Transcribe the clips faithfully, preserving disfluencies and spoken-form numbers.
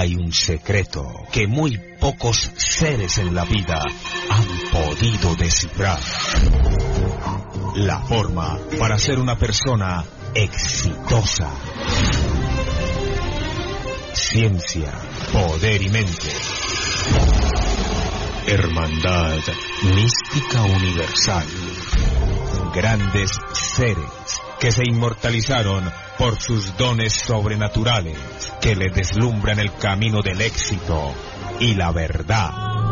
hay un secreto que muy pocos seres en la vida han podido descifrar. La forma para ser una persona exitosa. Ciencia, poder y mente. Hermandad mística universal. Grandes seres que se inmortalizaron por sus dones sobrenaturales, que le deslumbran el camino del éxito y la verdad.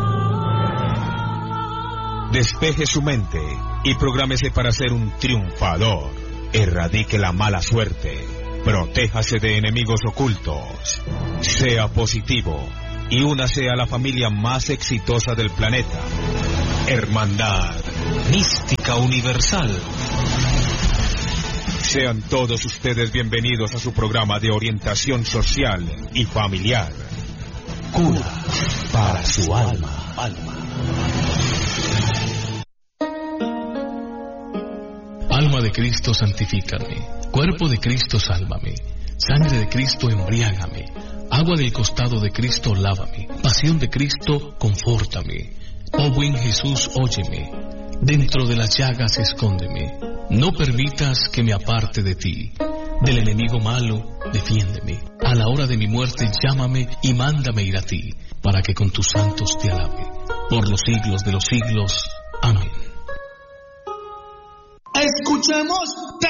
Despeje su mente y prográmese para ser un triunfador. Erradique la mala suerte. Protéjase de enemigos ocultos. Sea positivo y únase a la familia más exitosa del planeta. Hermandad mística universal. Sean todos ustedes bienvenidos a su programa de orientación social y familiar. Cura para su alma. Alma de Cristo, santifícame. Cuerpo de Cristo, sálvame. Sangre de Cristo, embriágame. Agua del costado de Cristo, lávame. Pasión de Cristo, confórtame. Oh buen Jesús, óyeme. Dentro de las llagas, escóndeme. No permitas que me aparte de ti. Del enemigo malo, defiéndeme. A la hora de mi muerte, llámame y mándame ir a ti, para que con tus santos te alabe. Por los siglos de los siglos. Amén. Escuchemos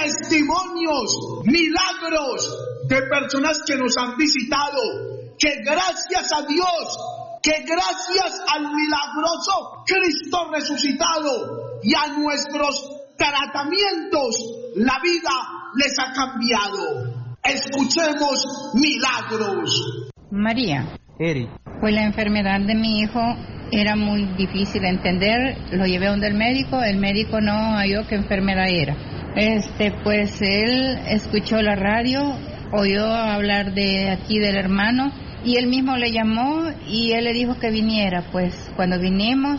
testimonios, milagros de personas que nos han visitado, que gracias a Dios, que gracias al milagroso Cristo resucitado y a nuestros tratamientos, la vida les ha cambiado. Escuchemos milagros. María. Eri. Pues la enfermedad de mi hijo era muy difícil de entender, lo llevé a donde el médico, el médico no halló qué enfermedad era. Este, pues él escuchó la radio, oyó hablar de aquí del hermano y él mismo le llamó y él le dijo que viniera. Pues cuando vinimos,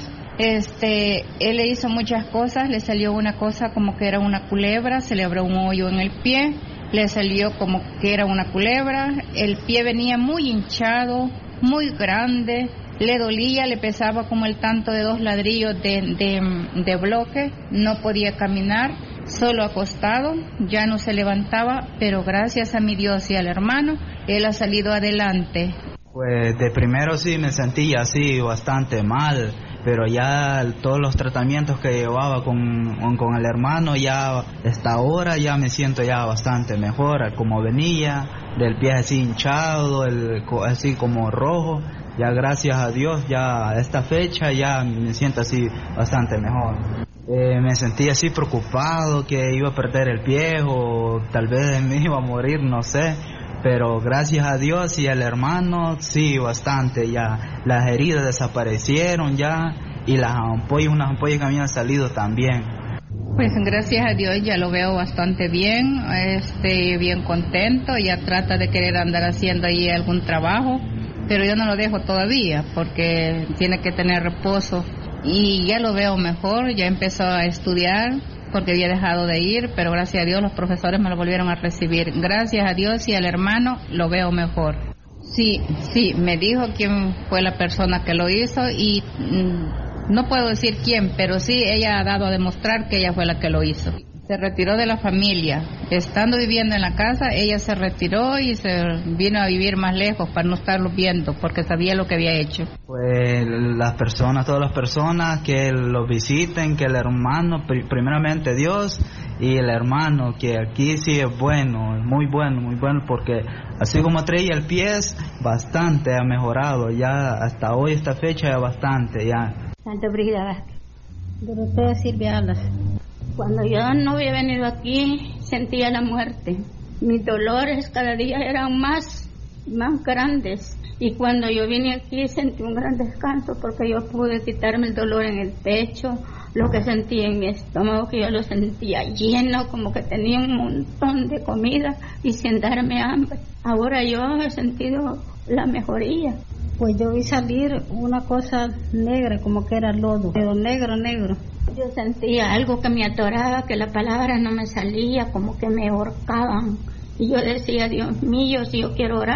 este, él le hizo muchas cosas, le salió una cosa como que era una culebra, se le abrió un hoyo en el pie, le salió como que era una culebra, el pie venía muy hinchado, muy grande, le dolía, le pesaba como el tanto de dos ladrillos de, de, de bloque, no podía caminar, solo acostado, ya no se levantaba, pero gracias a mi Dios y al hermano, él ha salido adelante. Pues de primero sí me sentía así bastante mal, pero ya todos los tratamientos que llevaba con, con el hermano, ya hasta ahora ya me siento ya bastante mejor, como venía, del pie así hinchado, el, así como rojo, ya gracias a Dios, ya a esta fecha ya me siento así bastante mejor. Eh, me sentí así preocupado que iba a perder el pie o tal vez me iba a morir, no sé. Pero gracias a Dios y al hermano, sí, bastante, ya las heridas desaparecieron ya y las ampollas, unas ampollas que habían salido también. Pues gracias a Dios ya lo veo bastante bien, este, bien contento, ya trata de querer andar haciendo ahí algún trabajo, pero yo no lo dejo todavía porque tiene que tener reposo y ya lo veo mejor, ya empezó a estudiar, porque había dejado de ir, pero gracias a Dios los profesores me lo volvieron a recibir. Gracias a Dios y al hermano lo veo mejor. Sí, sí, me dijo quién fue la persona que lo hizo y mmm, no puedo decir quién, pero sí ella ha dado a demostrar que ella fue la que lo hizo. Se retiró de la familia. Estando viviendo en la casa, ella se retiró y se vino a vivir más lejos para no estarlo viendo, porque sabía lo que había hecho. Pues las personas, todas las personas que lo visiten, que el hermano, primeramente Dios y el hermano, que aquí sí es bueno, muy bueno, muy bueno, porque así como traía el pie, bastante ha mejorado, ya hasta hoy, esta fecha, ya bastante, ya. Santa Brigada, Dorotea Silvia Alas. Cuando yo no había venido aquí, sentía la muerte. Mis dolores cada día eran más, más grandes. Y cuando yo vine aquí, sentí un gran descanso porque yo pude quitarme el dolor en el pecho, lo que sentía en mi estómago, que yo lo sentía lleno, como que tenía un montón de comida y sin darme hambre. Ahora yo he sentido la mejoría. Pues yo vi salir una cosa negra, como que era lodo, pero negro, negro. Yo sentía algo que me atoraba, que la palabra no me salía, como que me ahorcaban. Y yo decía, Dios mío, si yo quiero orar,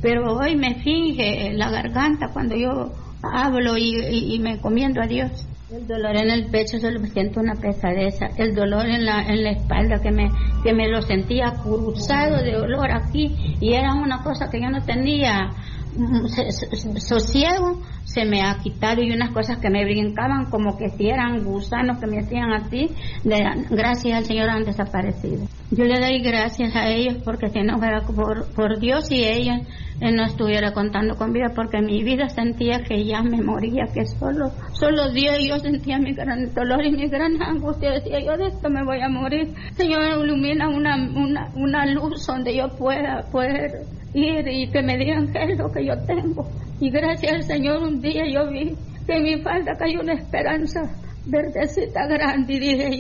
pero hoy me finge la garganta cuando yo hablo y, y, y me encomiendo a Dios. El dolor en el pecho solo siento una pesadeza, el dolor en la en la espalda que me que me lo sentía cruzado de dolor aquí y era una cosa que yo no tenía sosiego, se me ha quitado, y unas cosas que me brincaban como que si eran gusanos que me hacían así, de, gracias al Señor han desaparecido. Yo le doy gracias a ellos porque si no fuera por, por Dios y ellos eh, no estuviera contando con vida, porque mi vida sentía que ya me moría, que solo solo Dios, y yo sentía mi gran dolor y mi gran angustia, decía yo de esto me voy a morir. Señor, ilumina una, una, una luz donde yo pueda poder ir y que me digan qué es lo que yo tengo. Y gracias al Señor un día yo vi que en mi falda cayó una esperanza verdecita grande y dije